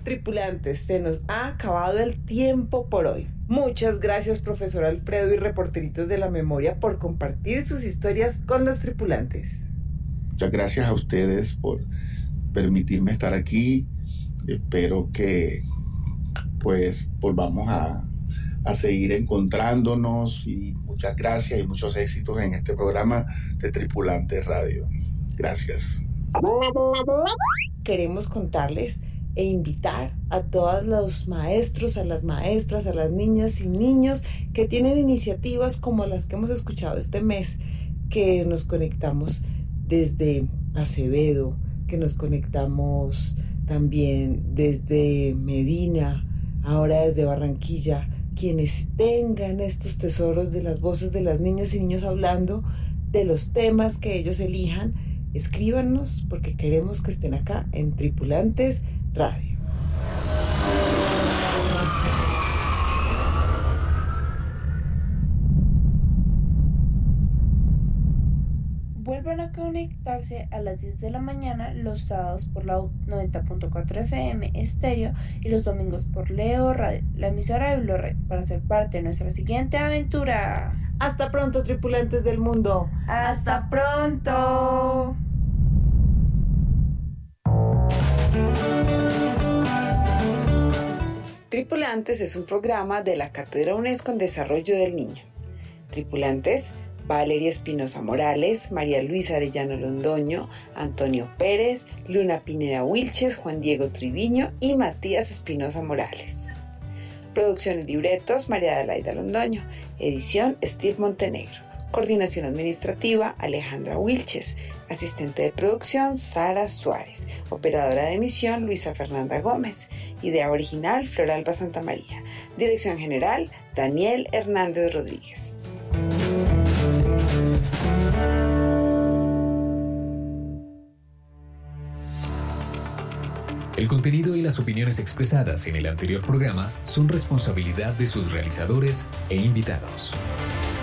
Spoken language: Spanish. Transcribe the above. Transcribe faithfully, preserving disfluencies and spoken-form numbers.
Tripulantes, se nos ha acabado el tiempo por hoy. Muchas gracias, profesor Alfredo y reporteritos de la memoria, por compartir sus historias con los tripulantes. Muchas gracias a ustedes por permitirme estar aquí. Espero que pues volvamos a, a seguir encontrándonos, y muchas gracias y muchos éxitos en este programa de Tripulantes Radio. Gracias. Queremos contarles e invitar a todos los maestros, a las maestras, a las niñas y niños que tienen iniciativas como las que hemos escuchado este mes, que nos conectamos desde Acevedo, que nos conectamos también desde Medina, ahora desde Barranquilla. Quienes tengan estos tesoros de las voces de las niñas y niños hablando de los temas que ellos elijan, escríbanos, porque queremos que estén acá en Tripulantes Radio. Vuelvan a conectarse a las diez de la mañana los sábados por la noventa punto cuatro F M Estéreo y los domingos por Leo Radio, la emisora de Blu-ray, para ser parte de nuestra siguiente aventura. Hasta pronto, tripulantes del mundo. ¡Hasta pronto! Tripulantes es un programa de la Cátedra UNESCO en Desarrollo del Niño. Tripulantes: Valeria Espinosa Morales, María Luisa Arellano Londoño, Antonio Pérez, Luna Pineda Wilches, Juan Diego Triviño y Matías Espinosa Morales. Producción y libretos: María Adelaida Londoño. Edición: Steve Montenegro. Coordinación administrativa: Alejandra Wilches. Asistente de producción: Sara Suárez. Operadora de emisión: Luisa Fernanda Gómez. Idea original: Floralba Santamaría. Dirección general: Daniel Hernández Rodríguez. El contenido y las opiniones expresadas en el anterior programa son responsabilidad de sus realizadores e invitados.